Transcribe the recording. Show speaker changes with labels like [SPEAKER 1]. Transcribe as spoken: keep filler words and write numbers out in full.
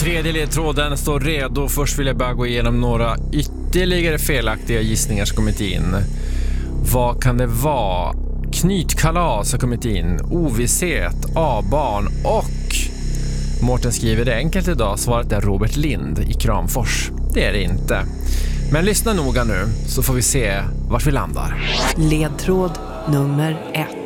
[SPEAKER 1] Tredje ledtråden står redo. Först vill jag bara gå igenom några ytterligare felaktiga gissningar som kommit in. Vad kan det vara? Knytkalas har kommit in. Ovisshet, A-barn och Mårten skriver det enkelt idag. Svaret är Robert Lind i Kramfors. Det är det inte. Men lyssna noga nu så får vi se vart vi landar.
[SPEAKER 2] Ledtråd nummer ett.